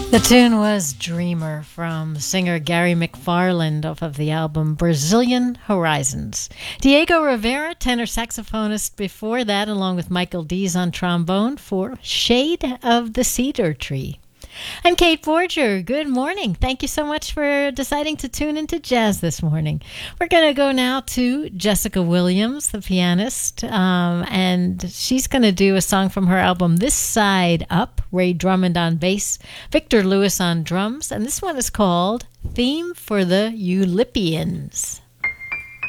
The tune was Dreamer from singer Gary McFarland off of the album Brazilian Horizons. Diego Rivera, tenor saxophonist before that, along with Michael Dees on trombone for Shade of the Cedar Tree. I'm Kate Forger. Good morning. Thank you so much for deciding to tune into jazz this morning. We're going to go now to Jessica Williams, the pianist, and she's going to do a song from her album This Side Up. Ray Drummond on bass, Victor Lewis on drums, and this one is called Theme for the Eulipians.